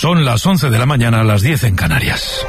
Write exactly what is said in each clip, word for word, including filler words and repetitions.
Son las once de la mañana, a las diez en Canarias.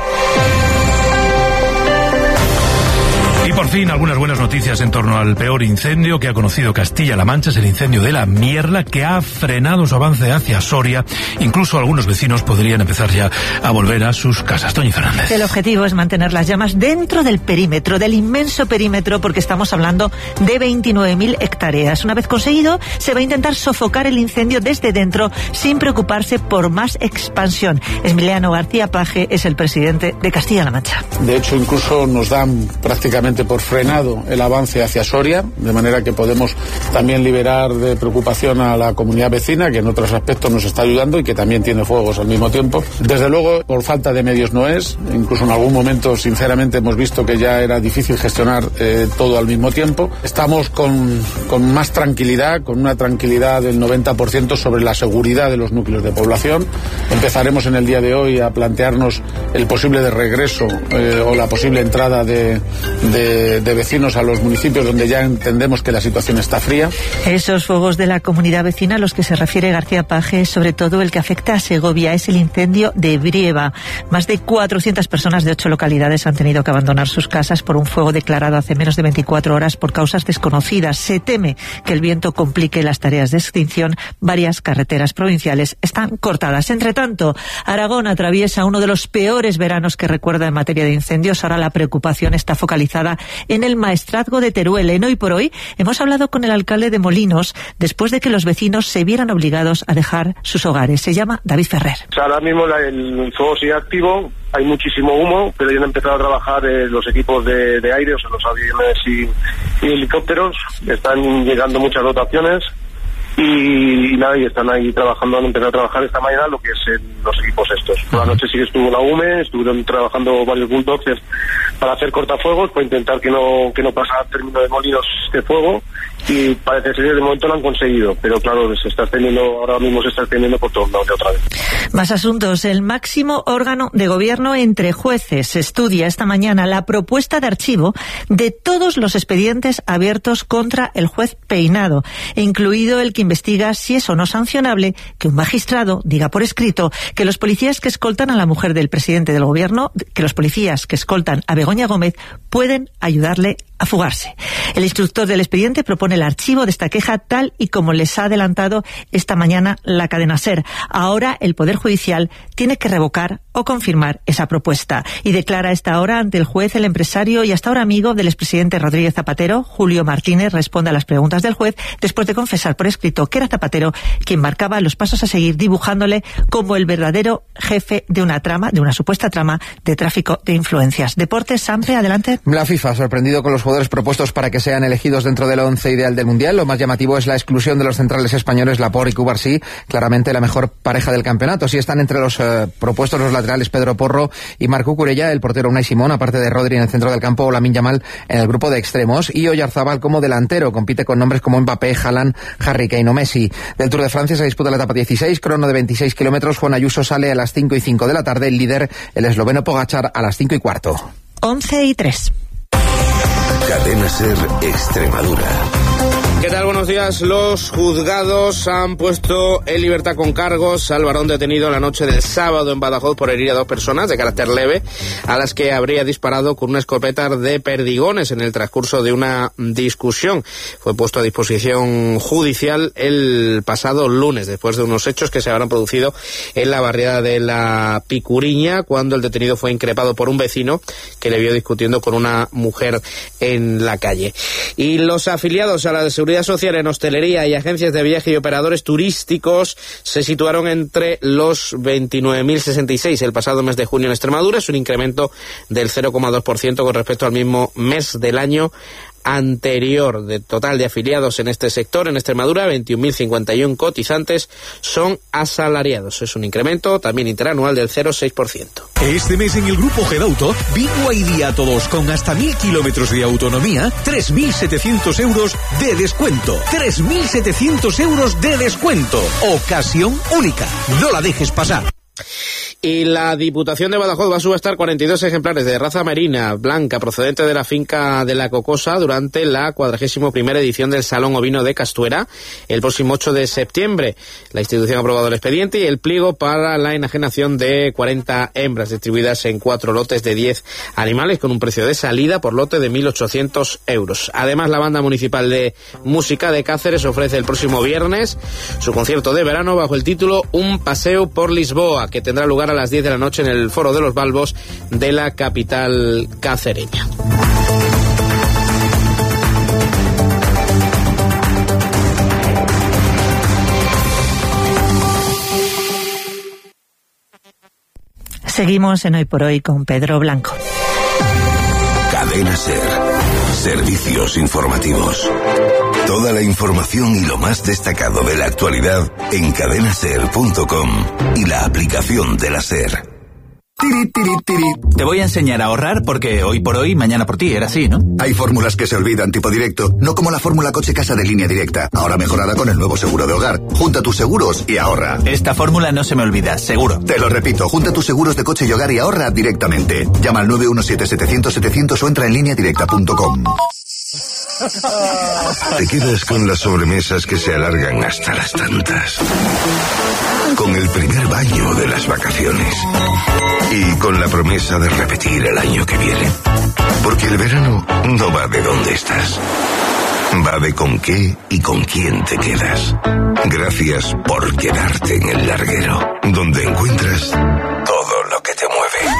Y por fin algunas buenas noticias en torno al peor incendio que ha conocido Castilla-La Mancha. Es el incendio de la Mierla, que ha frenado su avance hacia Soria. Incluso algunos vecinos podrían empezar ya a volver a sus casas. Toñi Fernández. El objetivo es mantener las llamas dentro del perímetro, del inmenso perímetro, porque estamos hablando de veintinueve mil hectáreas. Una vez conseguido, se va a intentar sofocar el incendio desde dentro sin preocuparse por más expansión. Emiliano García Paje es el presidente de Castilla-La Mancha. De hecho, incluso nos dan prácticamente por frenado el avance hacia Soria, de manera que podemos también liberar de preocupación a la comunidad vecina, que en otros aspectos nos está ayudando y que también tiene fuegos al mismo tiempo. Desde luego, por falta de medios no es, incluso en algún momento, sinceramente, hemos visto que ya era difícil gestionar eh, todo al mismo tiempo. Estamos con, con más tranquilidad, con una tranquilidad del noventa por ciento sobre la seguridad de los núcleos de población. Empezaremos en el día de hoy a plantearnos el posible de regreso eh, o la posible entrada de, de De, de vecinos a los municipios donde ya entendemos que la situación está fría. Esos fuegos de la comunidad vecina a los que se refiere García Paje, sobre todo el que afecta a Segovia, es el incendio de Brieva. Más de cuatrocientas personas de ocho localidades han tenido que abandonar sus casas por un fuego declarado hace menos de veinticuatro horas por causas desconocidas. Se teme que el viento complique las tareas de extinción. Varias carreteras provinciales están cortadas. Entre tanto, Aragón atraviesa uno de los peores veranos que recuerda en materia de incendios. Ahora la preocupación está focalizada en el maestrazgo de Teruel. En Hoy por Hoy hemos hablado con el alcalde de Molinos después de que los vecinos se vieran obligados a dejar sus hogares. Se llama David Ferrer. O sea, ahora mismo la, el fuego sigue activo, hay muchísimo humo, pero ya han empezado a trabajar eh, los equipos de, de aire, o sea, los aviones y, y helicópteros. Están llegando muchas dotaciones y, y nada, y están ahí trabajando, han empezado a trabajar esta mañana lo que es en los equipos estos. Por la noche sí que estuvo la U M E, estuvieron trabajando varios bulldozers para hacer cortafuegos, para intentar que no que no pasara al término de Molinos este fuego, y parece ser que de momento lo han conseguido, pero claro, se está extendiendo, ahora mismo se está extendiendo por todos lados de otra vez. Más asuntos. El máximo órgano de gobierno entre jueces estudia esta mañana la propuesta de archivo de todos los expedientes abiertos contra el juez Peinado, incluido el que investiga si es o no sancionable que un magistrado diga por escrito que los policías que escoltan a la mujer del presidente del gobierno, que los policías que escoltan a Begoña Gómez pueden ayudarle a fugarse. El instructor del expediente propone el archivo de esta queja tal y como les ha adelantado esta mañana la cadena SER. Ahora el Poder Judicial tiene que revocar o confirmar esa propuesta. Y declara a esta hora ante el juez el empresario y hasta ahora amigo del expresidente Rodríguez Zapatero, Julio Martínez, responde a las preguntas del juez después de confesar por escrito que era Zapatero quien marcaba los pasos a seguir, dibujándole como el verdadero jefe de una trama, de una supuesta trama de tráfico de influencias. Deportes, Sampe, adelante. La FIFA ha sorprendido con los jugadores propuestos para que sean elegidos dentro del once ideal del Mundial. Lo más llamativo es la exclusión de los centrales españoles Laporte y Cubarsí, claramente la mejor pareja del campeonato. Sí están entre los eh, propuestos los laterales Pedro Porro y Marc Cucurella, el portero Unai Simón, aparte de Rodri en el centro del campo, o Lamine Yamal en el grupo de extremos, y Oyarzabal como delantero. Compite con nombres como Mbappé, Haaland, Harry Kane o Messi. Del Tour de Francia se disputa la etapa dieciséis, crono de veintiséis kilómetros. Juan Ayuso sale a las cinco y cinco de la tarde, el líder, el esloveno Pogačar, a las cinco y cuarto. once y tres. Cadena SER Extremadura. ¿Qué tal? Buenos días. Los juzgados han puesto en libertad con cargos al varón detenido la noche del sábado en Badajoz por herir a dos personas de carácter leve, a las que habría disparado con una escopeta de perdigones en el transcurso de una discusión. Fue puesto a disposición judicial el pasado lunes, después de unos hechos que se habrán producido en la barriada de La Picuriña, cuando el detenido fue increpado por un vecino que le vio discutiendo con una mujer en la calle. Y los afiliados a la de Seguridad Social en hostelería y agencias de viaje y operadores turísticos se situaron entre los veintinueve mil sesenta y seis el pasado mes de junio en Extremadura. Es un incremento del cero coma dos por ciento con respecto al mismo mes del año anterior. De total de afiliados en este sector en Extremadura, veintiún mil cincuenta y uno cotizantes son asalariados. Es un incremento también interanual del cero coma seis por ciento. Este mes en el Grupo Gedauto, Bingo y Día Todos con hasta mil kilómetros de autonomía, tres mil setecientos euros de descuento. tres mil setecientos euros de descuento. Ocasión única. No la dejes pasar. Y la Diputación de Badajoz va a subastar cuarenta y dos ejemplares de raza merina blanca procedente de la finca de La Cocosa durante la cuadragésima primera edición del Salón Ovino de Castuera el próximo ocho de septiembre. La institución ha aprobado el expediente y el pliego para la enajenación de cuarenta hembras distribuidas en cuatro lotes de diez animales con un precio de salida por lote de mil ochocientos euros. Además, la Banda Municipal de Música de Cáceres ofrece el próximo viernes su concierto de verano bajo el título Un paseo por Lisboa, que tendrá lugar a las diez de la noche en el Foro de los Balbos de la capital cacereña. Seguimos en Hoy por Hoy con Pedro Blanco. Cadena SER. Servicios informativos. Toda la información y lo más destacado de la actualidad en cadena ser punto com y la aplicación de la SER. Tiri, tiri, tiri. Te voy a enseñar a ahorrar porque hoy por hoy, mañana por ti, era así, ¿no? Hay fórmulas que se olvidan, tipo directo, no como la fórmula coche-casa de Línea Directa, ahora mejorada con el nuevo seguro de hogar. Junta tus seguros y ahorra. Esta fórmula no se me olvida, seguro. Te lo repito, junta tus seguros de coche y hogar y ahorra directamente. Llama al nueve uno siete, setecientos, setecientos o entra en línea directa punto com. Te quedas con las sobremesas que se alargan hasta las tantas. Con el primer baño de las vacaciones. Y con la promesa de repetir el año que viene. Porque el verano no va de dónde estás. Va de con qué y con quién te quedas. Gracias por quedarte en el larguero, donde encuentras todo lo que te mueve.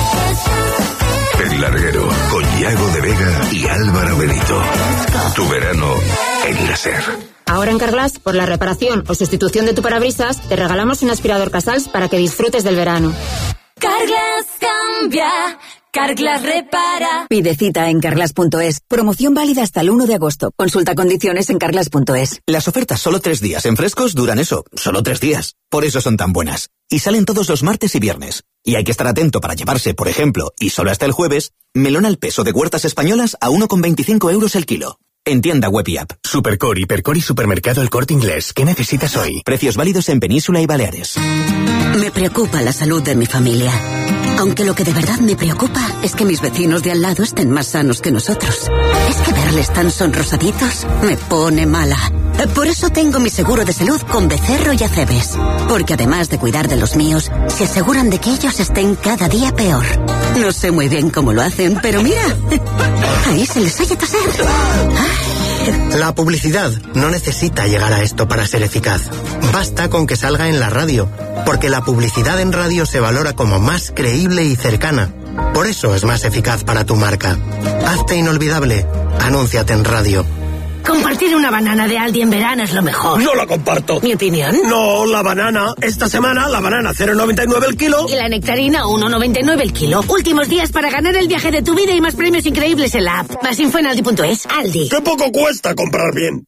El Larguero, con Yago de Vega y Álvaro Benito. Tu verano en la SER. Ahora en Carglass, por la reparación o sustitución de tu parabrisas, te regalamos un aspirador Casals para que disfrutes del verano. Carglass cambia, Carglass repara. Pide cita en carglass punto es. Promoción válida hasta el uno de agosto. Consulta condiciones en carglass punto es. Las ofertas solo tres días en frescos duran eso, solo tres días. Por eso son tan buenas. Y salen todos los martes y viernes. Y hay que estar atento para llevarse, por ejemplo, y solo hasta el jueves, melón al peso de Huertas Españolas a uno con veinticinco euros el kilo. En tienda web y app. Supercor, Hipercor y Supermercado El Corte Inglés. ¿Qué necesitas hoy? Precios válidos en Península y Baleares. Me preocupa la salud de mi familia. Aunque lo que de verdad me preocupa es que mis vecinos de al lado estén más sanos que nosotros. Es que verles tan sonrosaditos me pone mala. Por eso tengo mi seguro de salud con Becerro y Acebes. Porque además de cuidar de los míos, se aseguran de que ellos estén cada día peor. No sé muy bien cómo lo hacen, pero mira, ahí se les oye toser. La publicidad no necesita llegar a esto para ser eficaz. Basta con que salga en la radio, porque la publicidad en radio se valora como más creíble y cercana. Por eso es más eficaz para tu marca. Hazte inolvidable. Anúnciate en radio. Compartir una banana de Aldi en verano es lo mejor. No la comparto. ¿Mi opinión? No, la banana. Esta semana la banana cero coma noventa y nueve el kilo. Y la nectarina uno coma noventa y nueve el kilo. Últimos días para ganar el viaje de tu vida y más premios increíbles en la app. Más info en aldi punto es. Aldi. ¡Qué poco cuesta comprar bien!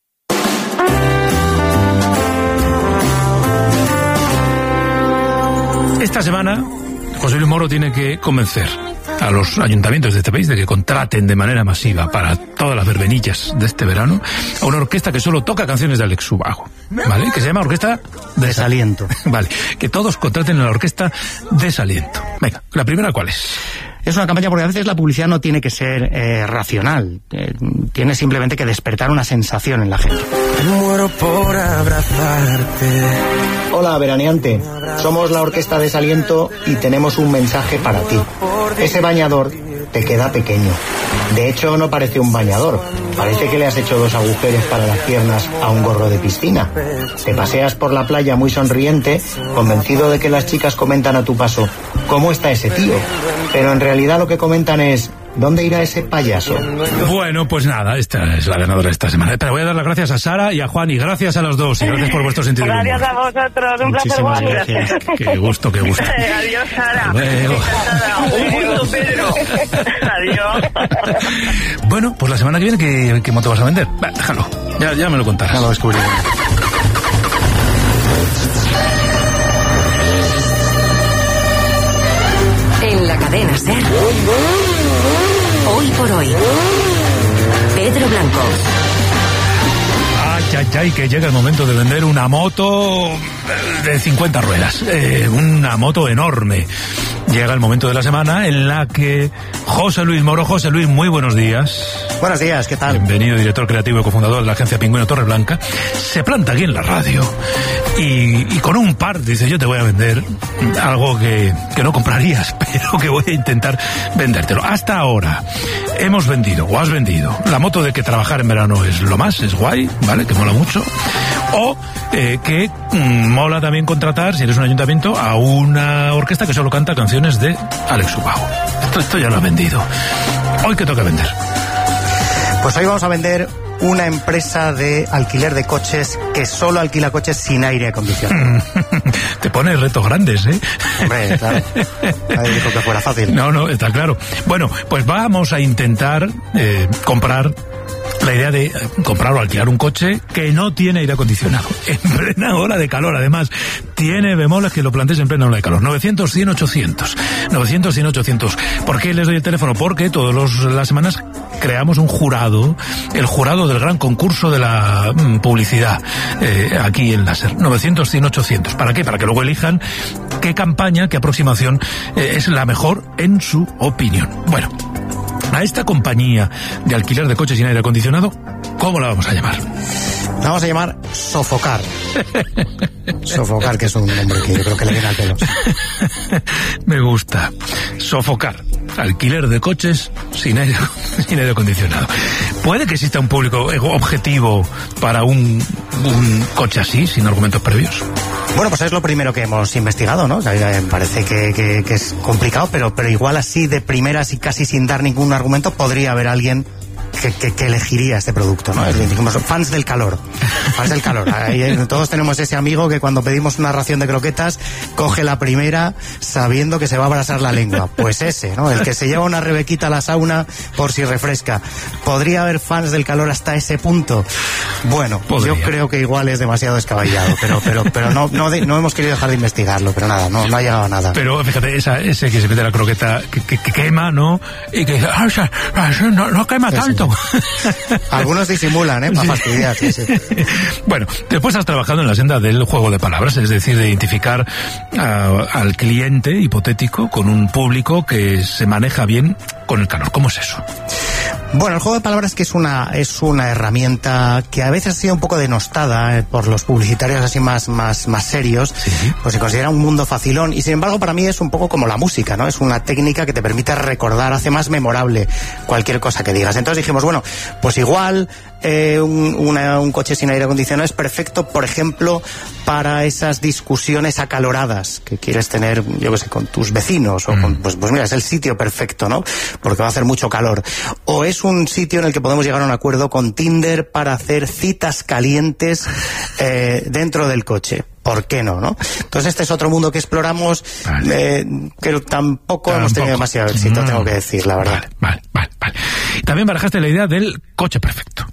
Esta semana, José Luis Moro tiene que convencer a los ayuntamientos de este país de que contraten de manera masiva para todas las verbenillas de este verano a una orquesta que solo toca canciones de Alex Ubago, ¿vale? Que se llama Orquesta Desaliento. Vale, que todos contraten a la Orquesta Desaliento. Venga, ¿la primera cuál es? Es una campaña porque a veces la publicidad no tiene que ser eh, racional, eh, tiene simplemente que despertar una sensación en la gente. Muero por abrazarte. Hola, veraneante. Somos la Orquesta Desaliento y tenemos un mensaje para ti. Ese bañador te queda pequeño. De hecho, no parece un bañador. Parece que le has hecho dos agujeros para las piernas a un gorro de piscina. Te paseas por la playa muy sonriente, convencido de que las chicas comentan a tu paso: ¿cómo está ese tío? Pero en realidad lo que comentan es: ¿dónde irá ese payaso? Bueno, pues nada, esta es la ganadora de esta semana. Pero voy a dar las gracias a Sara y a Juan, y gracias a los dos, y gracias por vuestro sentido de humor. Gracias a vosotros, un placer, Juan. Gracias. Qué gusto, qué gusto. Adiós, Sara. Luego. Un gusto, Pedro. Adiós. Bueno, pues la semana que viene, ¿qué, qué moto vas a vender? Va, déjalo, ya, ya me lo contarás. Ya lo descubriré. En la cadena SER. Hoy por hoy. Pedro Blanco. Ay, ay, ay, que llega el momento de vender una moto de cincuenta ruedas, eh, una moto enorme. Llega el momento de la semana en la que José Luis Moro, José Luis, muy buenos días. Buenos días, ¿qué tal? Bienvenido, director creativo y cofundador de la agencia Pingüino Torreblanca. Se planta aquí en la radio y, y con un par dice, yo te voy a vender algo que, que no comprarías, pero que voy a intentar vendértelo. Hasta ahora hemos vendido, o has vendido, la moto de que trabajar en verano es lo más, es guay, ¿vale? Que mola mucho. O eh, que mmm, mola también contratar, si eres un ayuntamiento, a una orquesta que solo canta canciones de Alex Ubago. Esto, esto ya lo ha vendido. ¿Hoy qué toca vender? Pues hoy vamos a vender una empresa de alquiler de coches que solo alquila coches sin aire acondicionado. Te pones retos grandes, ¿eh? Hombre, claro. Nadie dijo que fuera fácil. No, no, está claro. Bueno, pues vamos a intentar eh, comprar la idea de comprar o alquilar un coche que no tiene aire acondicionado. En plena hora de calor, además. Tiene bemoles que lo plantees en plena hora de calor. novecientos, cien, ochocientos. novecientos, cien, ochocientos. ¿Por qué les doy el teléfono? Porque todas las semanas creamos un jurado, el jurado del gran concurso de la mm, publicidad eh, aquí en Láser. novecientos, cien, ochocientos. ¿Para qué? Para que luego elijan qué campaña, qué aproximación eh, es la mejor en su opinión. Bueno, a esta compañía de alquiler de coches sin aire acondicionado, ¿cómo la vamos a llamar? La vamos a llamar Sofocar. Sofocar, que es un nombre que yo creo que le viene al pelo. Me gusta. Sofocar. Alquiler de coches sin aire, sin aire acondicionado. ¿Puede que exista un público objetivo para un, un coche así, sin argumentos previos? Bueno, pues es lo primero que hemos investigado, ¿no? Me parece que, que, que es complicado, pero, pero igual así de primeras y casi sin dar ningún argumento podría haber alguien Que, que, que elegiría este producto, ¿no? Dijimos, fans del calor, fans del calor. Ahí, todos tenemos ese amigo que cuando pedimos una ración de croquetas coge la primera sabiendo que se va a abrasar la lengua. Pues ese, ¿no? El que se lleva una rebequita a la sauna por si refresca. ¿Podría haber fans del calor hasta ese punto? Bueno, Podría. Yo creo que igual es demasiado descabellado, pero pero pero no no, de, no hemos querido dejar de investigarlo, pero nada, no, no ha llegado a nada. Pero fíjate, esa, ese que se mete la croqueta que, que, que quema, ¿no? Y que no, no quema sí, tanto. Sí. Algunos disimulan, ¿eh? Para fastidiar. Sí, sí. Bueno, después has trabajado en la senda del juego de palabras, es decir, de identificar uh, al cliente hipotético con un público que se maneja bien con el calor. ¿Cómo es eso? Bueno, el juego de palabras que es una es una herramienta que a veces ha sido un poco denostada eh, por los publicitarios así más más más serios, sí. Pues se considera un mundo facilón y sin embargo para mí es un poco como la música, ¿no? Es una técnica que te permite recordar, hace más memorable cualquier cosa que digas. Entonces dijimos, bueno, pues igual eh, un, una, un coche sin aire acondicionado es perfecto, por ejemplo, para esas discusiones acaloradas que quieres tener, yo qué sé, con tus vecinos o con, pues, pues mira, es el sitio perfecto, ¿no? Porque va a hacer mucho calor. O es un sitio en el que podemos llegar a un acuerdo con Tinder para hacer citas calientes eh, dentro del coche. ¿Por qué no, no? Entonces este es otro mundo que exploramos, vale. eh, que tampoco Tampoco. hemos tenido demasiado éxito, no. tengo que decir, la verdad. Vale, vale, vale, vale. También barajaste la idea del coche perfecto.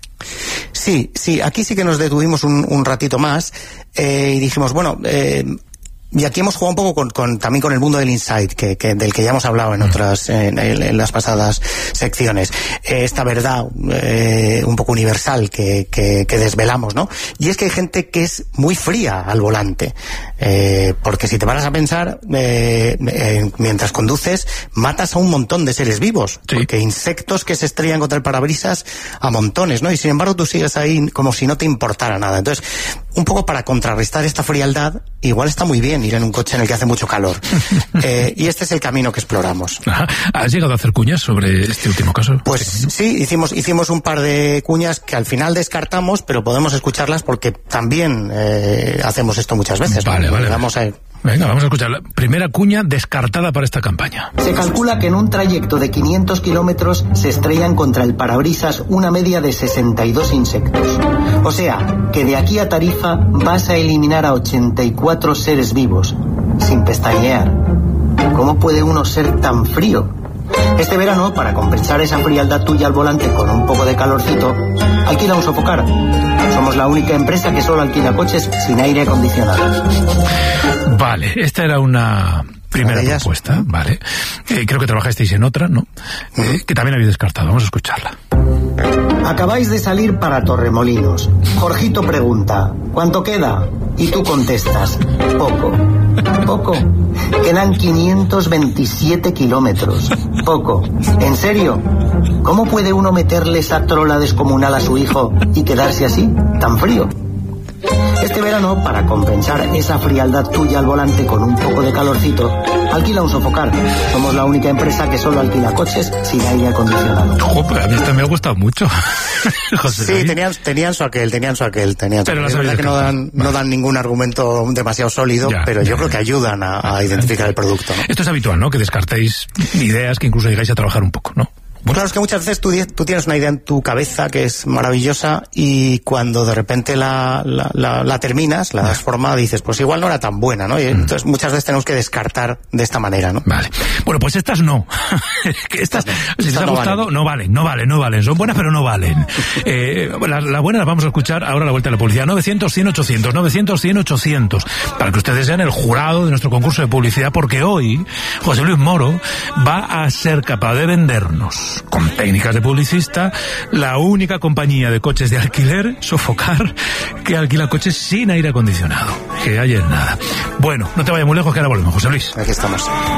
Sí, sí, aquí sí que nos detuvimos un, un ratito más eh, y dijimos, bueno, eh, y aquí hemos jugado un poco con, con también con el mundo del insight, que, que del que ya hemos hablado en otras, en, en, en las pasadas secciones. Eh, esta verdad eh, un poco universal que, que, que desvelamos, ¿no? Y es que hay gente que es muy fría al volante. Eh, porque si te paras a pensar, eh, eh, mientras conduces, matas a un montón de seres vivos. Sí. Porque insectos que se estrellan contra el parabrisas a montones, ¿no? Y sin embargo tú sigues ahí como si no te importara nada. Entonces, un poco para contrarrestar esta frialdad, igual está muy bien ir en un coche en el que hace mucho calor. eh, y este es el camino que exploramos. Ajá. ¿Has llegado a hacer cuñas sobre este último caso? Pues sí, hicimos hicimos un par de cuñas que al final descartamos, pero podemos escucharlas porque también eh, hacemos esto muchas veces. Vale, ¿no? vale. Vamos a ir. Venga, vamos a escuchar la primera cuña descartada para esta campaña. Se calcula que en un trayecto de quinientos kilómetros se estrellan contra el parabrisas una media de sesenta y dos insectos. O sea, que de aquí a Tarifa vas a eliminar a ochenta y cuatro seres vivos, sin pestañear. ¿Cómo puede uno ser tan frío? Este verano, para compensar esa frialdad tuya al volante con un poco de calorcito, alquila un Sofocar. Somos la única empresa que solo alquila coches sin aire acondicionado. Vale, esta era una primera propuesta, vale. Eh, creo que trabajasteis en otra, ¿no? Uh-huh. Eh, que también habéis descartado. Vamos a escucharla. Acabáis de salir para Torremolinos. Jorgito pregunta, ¿cuánto queda? Y tú contestas, poco. Poco. Quedan quinientos veintisiete kilómetros. Poco. ¿En serio? ¿Cómo puede uno meterle esa trola descomunal a su hijo y quedarse así, tan frío? Este verano, para compensar esa frialdad tuya al volante con un poco de calorcito, alquila un Sofocar. Somos la única empresa que solo alquila coches sin aire acondicionado. Ojo, pero a mí esto me ha gustado mucho. José sí, tenían, tenían su aquel, tenían su aquel, tenían su pero aquel. Es verdad que no dan, no dan ningún argumento demasiado sólido, ya, pero ya, yo creo ya. que ayudan a, a identificar el producto, ¿no? Esto es habitual, ¿no? Que descartéis ideas, que incluso llegáis a trabajar un poco, ¿no? Bueno. Claro, es que muchas veces tú, tú tienes una idea en tu cabeza que es maravillosa y cuando de repente la, la, la, la terminas, la das forma, dices, pues igual no era tan buena, ¿no? Y mm. entonces muchas veces tenemos que descartar de esta manera, ¿no? Vale. Bueno, pues estas no. estas, no. Si les ha gustado, valen. no valen, no valen, no valen. Son buenas, pero no valen. eh, la, la buena la vamos a escuchar ahora a la vuelta de la publicidad. novecientos, cien, ochocientos, novecientos, cien, ochocientos. Para que ustedes sean el jurado de nuestro concurso de publicidad, porque hoy José Luis Moro va a ser capaz de vendernos con técnicas de publicista la única compañía de coches de alquiler, Sofocar, que alquila coches sin aire acondicionado. Que ayer nada. Bueno, no te vayas muy lejos, que ahora volvemos, José Luis. Aquí estamos.